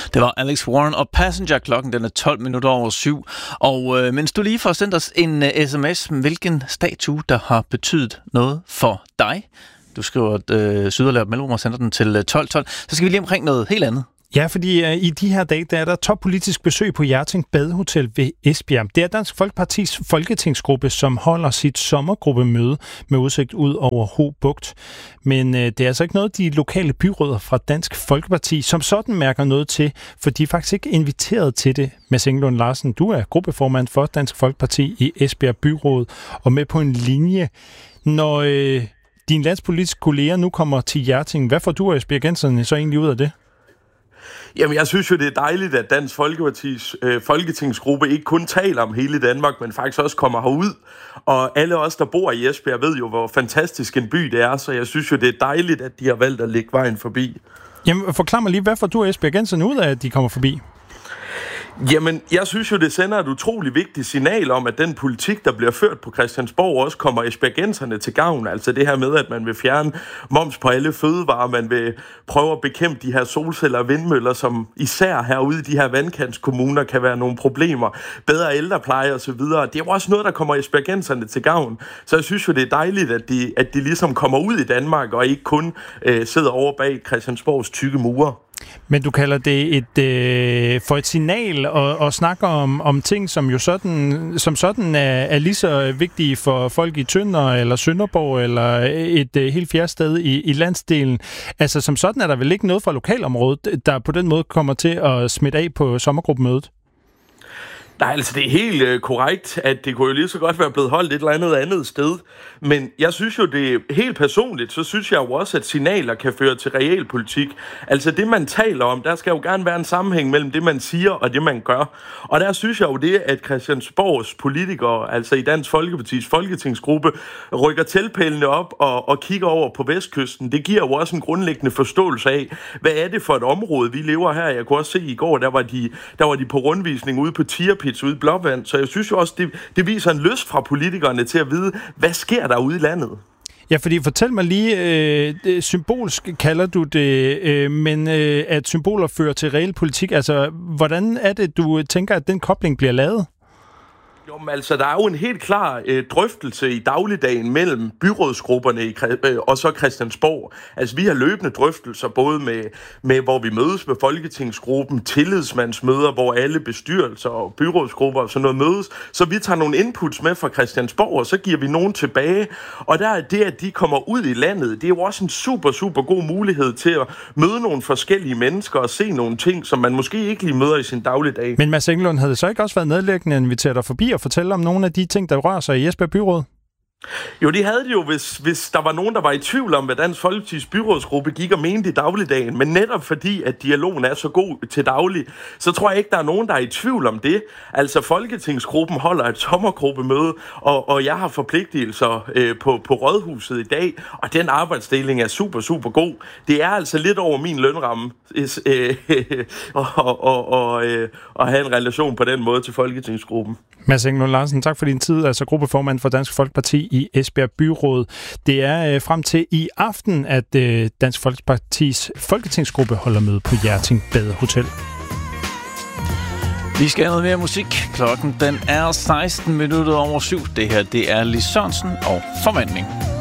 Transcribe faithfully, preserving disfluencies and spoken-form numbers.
Det var Alex Warren og Passenger. Klokken den er tolv minutter over syv. Og øh, mens du lige får sendt os en uh, sms, hvilken statue, der har betydet noget for dig. Du skriver et øh, syderlært mellemrum og sender den til øh, tolv tolv. Så skal vi lige omkring noget helt andet. Ja, fordi uh, i de her dage, der er der toppolitisk besøg på Hjerting Badehotel ved Esbjerg. Det er Dansk Folkepartis folketingsgruppe, som holder sit sommergruppemøde med udsigt ud over Ho Bugt. Men uh, det er altså ikke noget, de lokale byrødder fra Dansk Folkeparti som sådan mærker noget til, for de er faktisk ikke inviteret til det. Mads Englund Larsen, du er gruppeformand for Dansk Folkeparti i Esbjerg Byråd og med på en linje. Når uh, dine landspolitiske kolleger nu kommer til Hjerting, hvad får du og esbjergenserne så egentlig ud af det? Jamen, jeg synes jo, det er dejligt, at Dansk Folkepartis øh, folketingsgruppe ikke kun taler om hele Danmark, men faktisk også kommer herud. Og alle os, der bor i Esbjerg, ved jo, hvor fantastisk en by det er, så jeg synes jo, det er dejligt, at de har valgt at lægge vejen forbi. Jamen, forklar mig lige, hvad får du og esbjergenserne ud af, at de kommer forbi? Jamen, jeg synes jo, det sender et utroligt vigtigt signal om, at den politik, der bliver ført på Christiansborg, også kommer esbjergenserne til gavn. Altså det her med, at man vil fjerne moms på alle fødevarer, man vil prøve at bekæmpe de her solceller og vindmøller, som især herude i de her vandkantskommuner kan være nogle problemer. Bedre ældrepleje og så videre. Det er jo også noget, der kommer esbjergenserne til gavn. Så jeg synes jo, det er dejligt, at de, at de ligesom kommer ud i Danmark og ikke kun øh, sidder over bag Christiansborgs tykke mure. Men du kalder det et øh, for et signal og, og snakker om, om ting, som jo sådan, som sådan er, er lige så vigtige for folk i Tønder eller Sønderborg eller et øh, helt fjerde sted i, i landsdelen. Altså som sådan er der vel ikke noget fra lokalområdet, der på den måde kommer til at smitte af på sommergruppemødet? Nej, altså det er helt øh, korrekt, at det kunne jo lige så godt være blevet holdt et eller andet andet sted. Men jeg synes jo, det er helt personligt, så synes jeg jo også, at signaler kan føre til realpolitik. Altså det, man taler om, der skal jo gerne være en sammenhæng mellem det, man siger og det, man gør. Og der synes jeg jo det, at Christiansborgs politikere, altså i Dansk Folkepartis folketingsgruppe, rykker teltpælene op og, og kigger over på Vestkysten. Det giver jo også en grundlæggende forståelse af, hvad er det for et område, vi lever her. Jeg kunne også se i går, der var de, der var de på rundvisning ude på Tierpit ude i Blåvand, så jeg synes jo også, det, det viser en lyst fra politikerne til at vide, hvad sker der ude i landet? Ja, fordi fortæl mig lige, øh, symbolsk kalder du det, øh, men øh, at symboler fører til reel politik, altså hvordan er det, du tænker, at den kobling bliver lavet? Jo, men altså, der er jo en helt klar øh, drøftelse i dagligdagen mellem byrådsgrupperne i, øh, og så Christiansborg. Altså, vi har løbende drøftelser, både med, med, hvor vi mødes med folketingsgruppen, tillidsmandsmøder, hvor alle bestyrelser og byrådsgrupper og sådan noget mødes. Så vi tager nogle inputs med fra Christiansborg, og så giver vi nogen tilbage. Og der er det, at de kommer ud i landet, det er jo også en super, super god mulighed til at møde nogle forskellige mennesker og se nogle ting, som man måske ikke lige møder i sin dagligdag. Men Mads Englund, havde det så ikke også været nedlæggende at invitere dig forbi og fortælle om nogle af de ting, der rører sig i Esbjerg Byråd? Jo, det havde de jo, hvis, hvis der var nogen, der var i tvivl om, hvad Dansk Folkepartis byrådsgruppe gik og mente i dagligdagen. Men netop fordi, at dialogen er så god til daglig, så tror jeg ikke, der er nogen, der er i tvivl om det. Altså, Folketingsgruppen holder et sommergruppemøde, og, og jeg har forpligtelser øh, på, på Rådhuset i dag, og den arbejdsdeling er super, super god. Det er altså lidt over min lønramme øh, øh, og, og, og, øh, at have en relation på den måde til Folketingsgruppen. Mads Englund Larsen, tak for din tid, altså gruppeformand for Dansk Folkeparti i Esbjerg Byråd. Det er øh, frem til i aften, at øh, Dansk Folkepartis folketingsgruppe holder møde på Hjerting Badehotel. Vi skal have noget mere musik. Klokken den er seksten minutter over syv. Det her, det er Lis Sørensen og Forvandling.